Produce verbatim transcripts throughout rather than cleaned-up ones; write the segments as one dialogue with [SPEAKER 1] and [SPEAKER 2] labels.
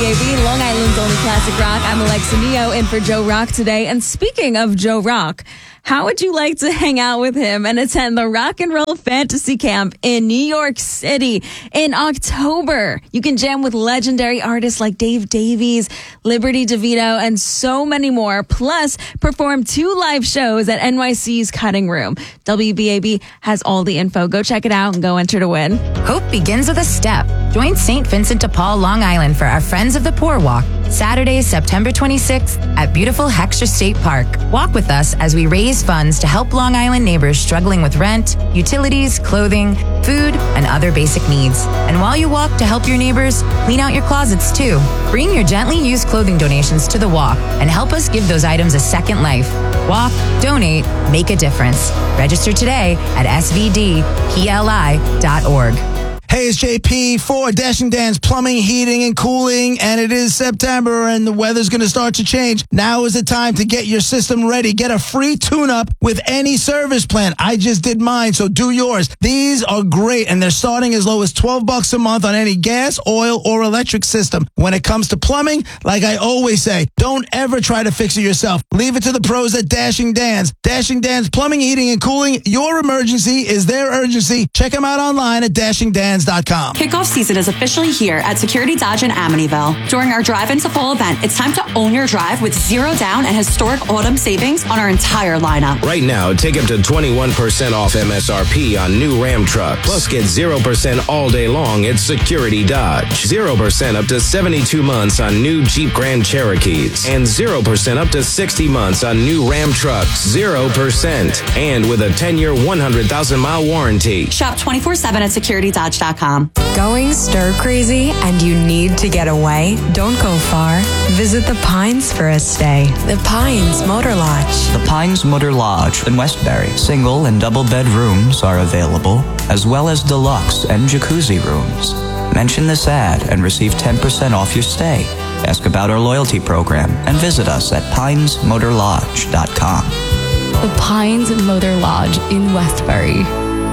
[SPEAKER 1] A B, Long Island's only classic rock. I'm Alexa Neo in for Joe Rock today. And speaking of Joe Rock, how would you like to hang out with him and attend the Rock and Roll Fantasy Camp in New York City in October? You can jam with legendary artists like Dave Davies, Liberty DeVito, and so many more. Plus, perform two live shows at N Y C's Cutting Room. W B A B has all the info. Go check it out and go enter to win.
[SPEAKER 2] Hope begins with a step. Join Saint Vincent de Paul, Long Island for our Friends of the Poor Walk, Saturday, September twenty-sixth at beautiful Heckscher State Park. Walk with us as we raise funds to help Long Island neighbors struggling with rent, utilities, clothing, food, and other basic needs. And while you walk to help your neighbors, clean out your closets too. Bring your gently used clothing donations to the walk and help us give those items a second life. Walk, donate, make a difference. Register today at S V D P L I dot org.
[SPEAKER 3] Hey, it's J P for Dashing Dan's Plumbing, Heating, and Cooling, and it is September, and the weather's going to start to change. Now is the time to get your system ready. Get a free tune-up with any service plan. I just did mine, so do yours. These are great, and they're starting as low as twelve bucks a month on any gas, oil, or electric system. When it comes to plumbing, like I always say, don't ever try to fix it yourself. Leave it to the pros at Dashing Dan's. Dashing Dan's Plumbing, Heating, and Cooling. Your emergency is their urgency. Check them out online at dashing dans dot com.
[SPEAKER 4] Kickoff season is officially here at Security Dodge in Amityville. During our Drive Into Fall event, it's time to own your drive with zero down and historic autumn savings on our entire lineup.
[SPEAKER 5] Right now, take up to twenty-one percent off M S R P on new Ram trucks. Plus, get zero percent all day long at Security Dodge. zero percent up to seventy-two months on new Jeep Grand Cherokees. And zero percent up to sixty months on new Ram trucks. zero percent. And with a ten-year, one hundred thousand mile warranty.
[SPEAKER 4] Shop twenty-four seven at security dodge dot com.
[SPEAKER 6] Going stir crazy and you need to get away? Don't go far. Visit the Pines for a stay. The Pines Motor Lodge.
[SPEAKER 7] The Pines Motor Lodge in Westbury. Single and double bed rooms are available, as well as deluxe and jacuzzi rooms. Mention this ad and receive ten percent off your stay. Ask about our loyalty program and visit us at pines motor lodge dot com.
[SPEAKER 8] The Pines Motor Lodge in Westbury.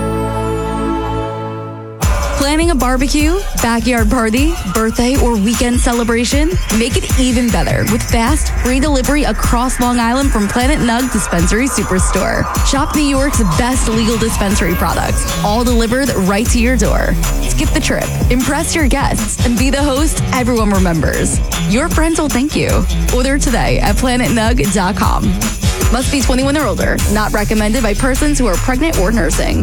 [SPEAKER 8] Planning a barbecue, backyard party, birthday, or weekend celebration? Make it even better with fast, free delivery across Long Island from Planet Nug Dispensary Superstore. Shop New York's best legal dispensary products, all delivered right to your door. Skip the trip, impress your guests, and be the host everyone remembers. Your friends will thank you. Order today at planet nug dot com. Must be twenty-one or older. Not recommended by persons who are pregnant or nursing.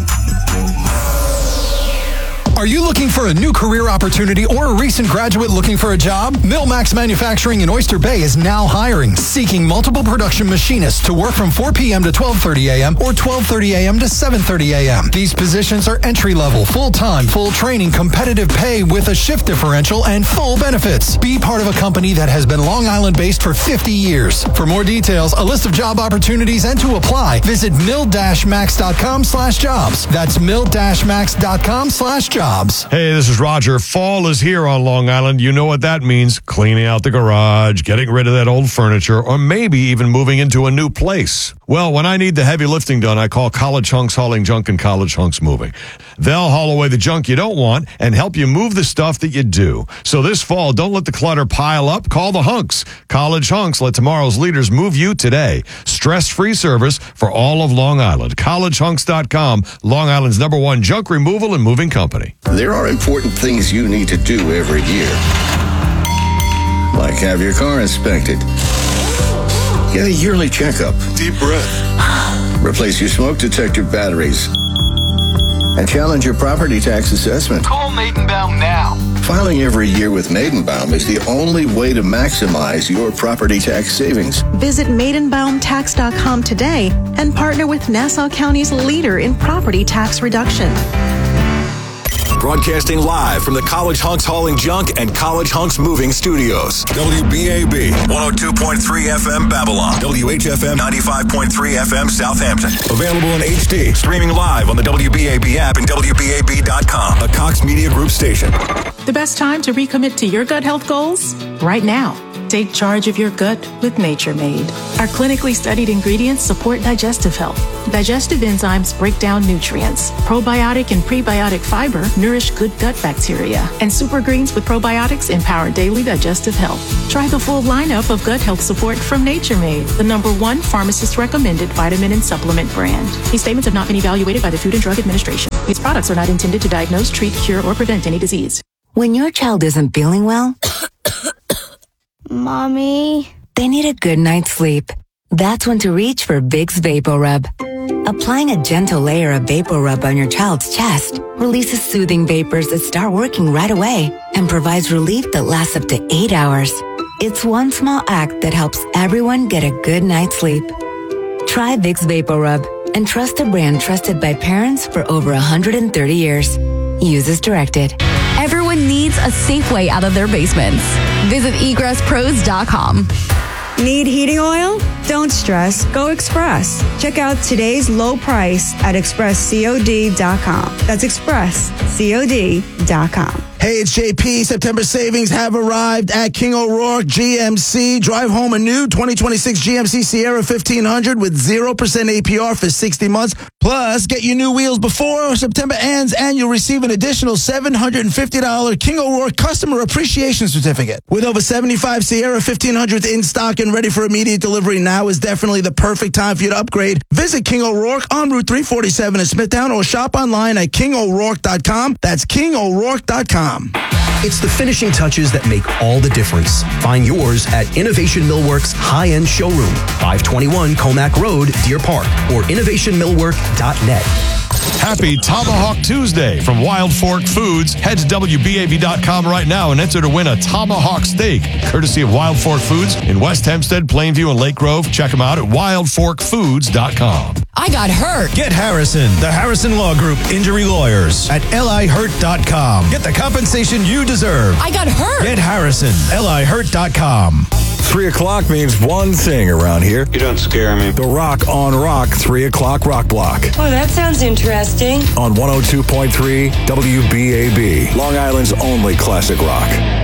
[SPEAKER 9] Are you looking for a new career opportunity or a recent graduate looking for a job? Millmax Manufacturing in Oyster Bay is now hiring, seeking multiple production machinists to work from four p.m. to twelve thirty a.m. or twelve thirty a.m. to seven thirty a.m. These positions are entry-level, full-time, full training, competitive pay with a shift differential and full benefits. Be part of a company that has been Long Island-based for fifty years. For more details, a list of job opportunities, and to apply, visit mill dash max dot com slash jobs. That's mill dash max dot com slash jobs.
[SPEAKER 10] Hey, this is Roger. Fall is here on Long Island. You know what that means. Cleaning out the garage, getting rid of that old furniture, or maybe even moving into a new place. Well, when I need the heavy lifting done, I call College Hunks Hauling Junk and College Hunks Moving. They'll haul away the junk you don't want and help you move the stuff that you do. So this fall, don't let the clutter pile up. Call the Hunks. College Hunks, let tomorrow's leaders move you today. Stress-free service for all of Long Island. college hunks dot com, Long Island's number one junk removal and moving company.
[SPEAKER 11] There are important things you need to do every year. Like have your car inspected. Get a yearly checkup.
[SPEAKER 12] Deep breath.
[SPEAKER 11] Replace your smoke detector batteries. And challenge your property tax assessment.
[SPEAKER 12] Call Maidenbaum now.
[SPEAKER 11] Filing every year with Maidenbaum is the only way to maximize your property tax savings.
[SPEAKER 13] Visit maidenbaum tax dot com today and partner with Nassau County's leader in property tax reduction.
[SPEAKER 14] Broadcasting live from the College Hunks Hauling Junk and College Hunks Moving Studios. W B A B, one oh two point three F M Babylon. W H F M, ninety-five point three F M Southampton. Available in H D. Streaming live on the W B A B app and W B A B dot com. A Cox Media Group station.
[SPEAKER 15] The best time to recommit to your gut health goals? Right now. Take charge of your gut with Nature Made. Our clinically studied ingredients support digestive health. Digestive enzymes break down nutrients. Probiotic and prebiotic fiber nourish good gut bacteria. And super greens with probiotics empower daily digestive health. Try the full lineup of gut health support from Nature Made, the number one pharmacist recommended vitamin and supplement brand. These statements have not been evaluated by the Food and Drug Administration. These products are not intended to diagnose, treat, cure, or prevent any disease.
[SPEAKER 16] When your child isn't feeling well, Mommy, they need a good night's sleep. That's when to reach for Vicks VapoRub. Applying a gentle layer of VapoRub on your child's chest releases soothing vapors that start working right away and provides relief that lasts up to eight hours. It's one small act that helps everyone get a good night's sleep. Try Vicks VapoRub and trust a brand trusted by parents for over one hundred thirty years. Use as directed.
[SPEAKER 8] Everyone needs a safe way out of their basements. Visit egress pros dot com.
[SPEAKER 17] Need heating oil? Don't stress. Go Express. Check out today's low price at express cod dot com. That's express cod dot com.
[SPEAKER 3] Hey, it's J P. September savings have arrived at King O'Rourke G M C. Drive home a new twenty twenty-six G M C Sierra fifteen hundred with zero percent A P R for sixty months. Plus, get your new wheels before September ends, and you'll receive an additional seven hundred fifty dollars King O'Rourke Customer Appreciation Certificate. With over seventy-five Sierra fifteen hundreds in stock and ready for immediate delivery, now is definitely the perfect time for you to upgrade. Visit King O'Rourke on Route three forty-seven in Smithtown or shop online at king o'rourke dot com. That's king o'rourke dot com.
[SPEAKER 18] It's the finishing touches that make all the difference. Find yours at Innovation Millwork's high-end showroom, five twenty-one Comac Road, Deer Park, or innovation millwork dot net.
[SPEAKER 10] Happy Tomahawk Tuesday from Wild Fork Foods. Head to W B A B dot com right now and enter to win a tomahawk steak, courtesy of Wild Fork Foods in West Hempstead, Plainview, and Lake Grove. Check them out at wild fork foods dot com.
[SPEAKER 19] I got hurt.
[SPEAKER 20] Get Harrison, the Harrison Law Group Injury Lawyers at L I hurt dot com. Get the compensation you deserve.
[SPEAKER 19] I got hurt.
[SPEAKER 20] Get Harrison, L I hurt dot com.
[SPEAKER 14] Three o'clock means one thing around here.
[SPEAKER 21] You don't scare me.
[SPEAKER 14] The Rock on Rock, three o'clock rock block.
[SPEAKER 22] Oh, that sounds interesting.
[SPEAKER 14] On one oh two point three W B A B, Long Island's only classic rock.